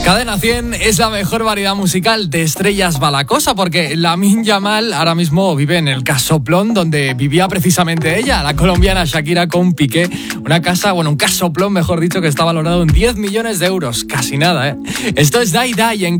Cadena 100 es la mejor variedad musical de estrellas va la cosa, porque Lamine Yamal ahora mismo vive en el casoplón donde vivía precisamente ella, la colombiana Shakira, con Piqué. Un casoplón, mejor dicho, que está valorado en 10 millones de euros. Casi nada, ¿eh? Esto es Die Die en